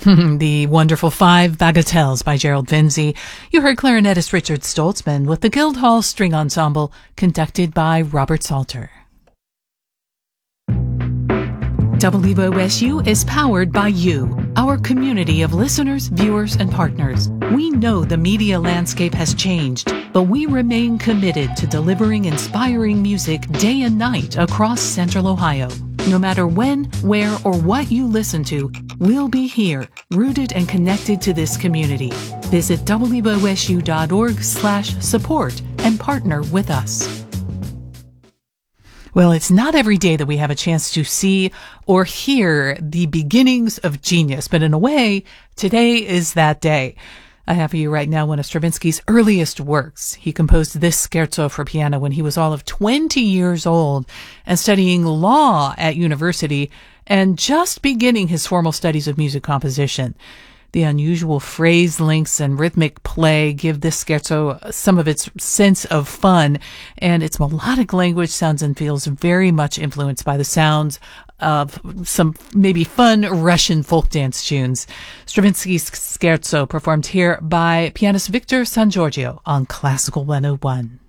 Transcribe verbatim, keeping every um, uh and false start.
The wonderful Five Bagatelles by Gerald Finzi. You heard clarinetist Richard Stoltzman with the Guildhall String Ensemble, conducted by Robert Salter. W O S U is powered by you, our community of listeners, viewers, and partners. We know the media landscape has changed, but we remain committed to delivering inspiring music day and night across Central Ohio. No matter when, where, or what you listen to, we'll be here, rooted and connected to this community. Visit W O S U dot org slash support and partner with us. Well, it's not every day that we have a chance to see or hear the beginnings of genius, but in a way, today is that day. I have for you right now one of Stravinsky's earliest works. He composed this scherzo for piano when he was all of twenty years old and studying law at university and just beginning his formal studies of music composition. The unusual phrase links and rhythmic play give this scherzo some of its sense of fun, and its melodic language sounds and feels very much influenced by the sounds of some maybe fun Russian folk dance tunes. Stravinsky's scherzo performed here by pianist Victor San Giorgio on Classical one oh one.